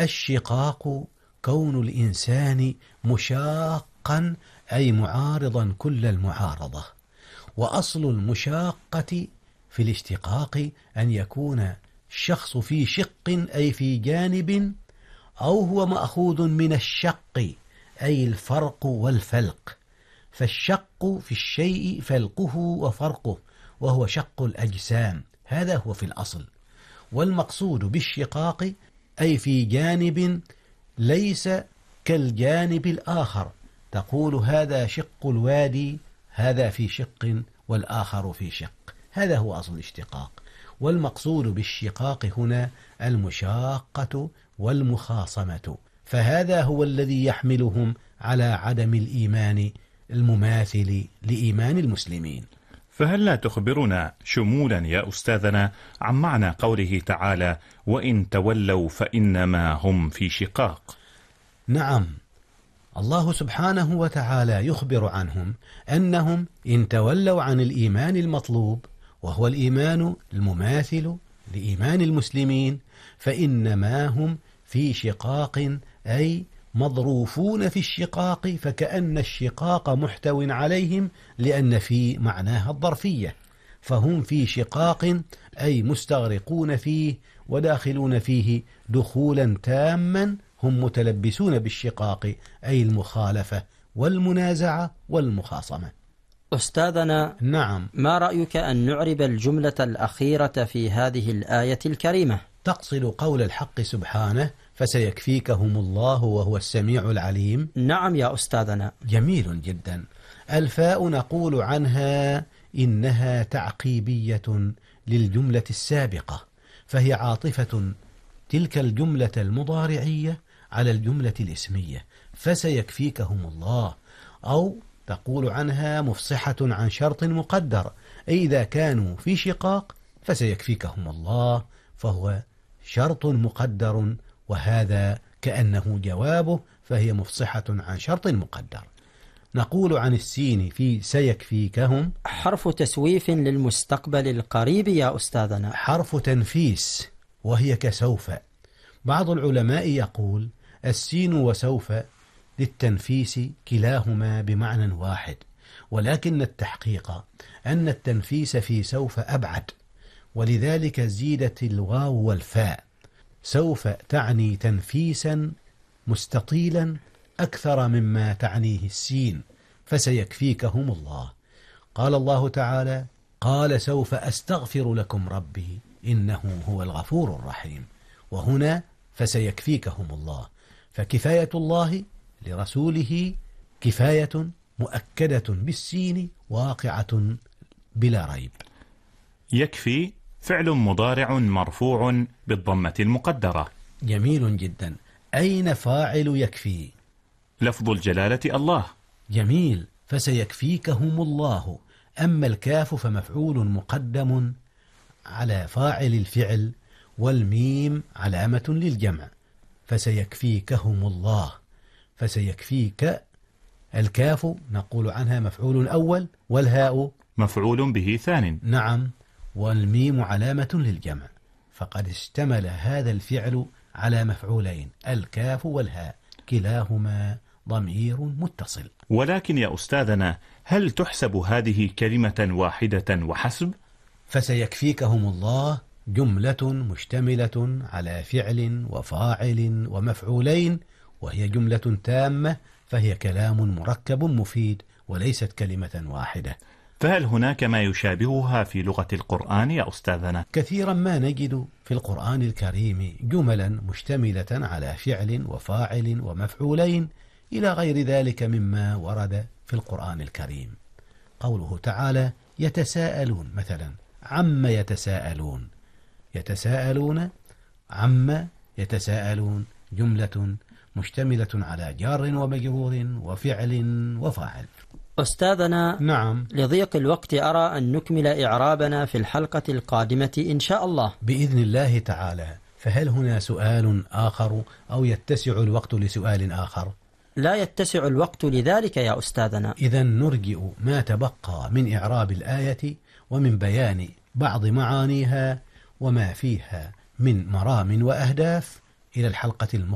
الشقاق كون الإنسان مشاقا أي معارضا كل المعارضة، وأصل المشاقة في الاشتقاق أن يكون الشخص في شق أي في جانب، أو هو مأخوذ من الشق أي الفرق والفلق، فالشق في الشيء فلقه وفرقه، وهو شق الأجسام، هذا هو في الأصل. والمقصود بالشقاق أي في جانب ليس كالجانب الآخر، تقول هذا شق الوادي، هذا في شق والآخر في شق، هذا هو أصل الاشتقاق. والمقصود بالشقاق هنا المشاقة والمخاصمة، فهذا هو الذي يحملهم على عدم الإيمان المماثل لإيمان المسلمين. فهل لا تخبرنا شمولا يا أستاذنا عن معنى قوله تعالى وإن تولوا فإنما هم في شقاق؟ نعم، الله سبحانه وتعالى يخبر عنهم أنهم إن تولوا عن الإيمان المطلوب، وهو الإيمان المماثل لإيمان المسلمين، فإنما هم في شقاق أي مضروفون في الشقاق، فكأن الشقاق محتو عليهم، لأن في معناها الظرفية، فهم في شقاق أي مستغرقون فيه وداخلون فيه دخولا تاما، هم متلبسون بالشقاق أي المخالفة والمنازعة والمخاصمة. أستاذنا، نعم، ما رأيك أن نعرب الجملة الأخيرة في هذه الآية الكريمة؟ تقصد قول الحق سبحانه فسيكفيكهم الله وهو السميع العليم. نعم يا أستاذنا. جميل جدا. الفاء نقول عنها إنها تعقيبية للجملة السابقة، فهي عاطفة تلك الجملة المضارعية على الجملة الاسمية فسيكفيكهم الله، أو تقول عنها مفصحة عن شرط مقدر، أي إذا كانوا في شقاق فسيكفيكهم الله، فهو شرط مقدر، وهذا كأنه جوابه، فهي مفصحة عن شرط مقدر. نقول عن السين في سيكفيكهم حرف تسويف للمستقبل القريب يا أستاذنا. حرف تنفيس، وهي كسوف. بعض العلماء يقول السين وسوف للتنفيس كلاهما بمعنى واحد، ولكن التحقيق أن التنفيس في سوف أبعد، ولذلك زيدت الواو والفاء. سوف تعني تنفيسا مستطيلا أكثر مما تعنيه السين، فسيكفيكهم الله. قال الله تعالى قال سوف أستغفر لكم ربي إنه هو الغفور الرحيم، وهنا فسيكفيكهم الله، فكفاية الله لرسوله كفاية مؤكدة بالسين واقعة بلا ريب. يكفي فعل مضارع مرفوع بالضمة المقدرة. جميل جدا. أين فاعل يكفي؟ لفظ الجلالة الله. جميل، فسيكفيكهم الله. أما الكاف فمفعول مقدم على فاعل الفعل، والميم علامة للجمع، فسيكفيكهم الله. فسيكفيك الكاف نقول عنها مفعول أول، والهاء مفعول به ثان. نعم، والميم علامة للجمع، فقد اشتمل هذا الفعل على مفعولين، الكاف والهاء، كلاهما ضمير متصل. ولكن يا أستاذنا، هل تحسب هذه كلمة واحدة وحسب؟ فسيكفيكهم الله جملة مشتملة على فعل وفاعل ومفعولين، وهي جملة تامة، فهي كلام مركب مفيد وليست كلمة واحدة. فهل هناك ما يشابهها في لغة القرآن يا أستاذنا؟ كثيرا ما نجد في القرآن الكريم جملا مشتملة على فعل وفاعل ومفعولين إلى غير ذلك مما ورد في القرآن الكريم. قوله تعالى يتساءلون مثلا، عما يتساءلون، يتساءلون عما يتساءلون، جملة مشتملة على جار ومجرور وفعل وفاعل. أستاذنا، نعم، لضيق الوقت أرى أن نكمل إعرابنا في الحلقة القادمة إن شاء الله بإذن الله تعالى. فهل هنا سؤال آخر أو يتسع الوقت لسؤال آخر؟ لا يتسع الوقت لذلك يا أستاذنا. إذن نرجئ ما تبقى من إعراب الآية ومن بيان بعض معانيها وما فيها من مرام وأهداف إلى الحلقة المقبلة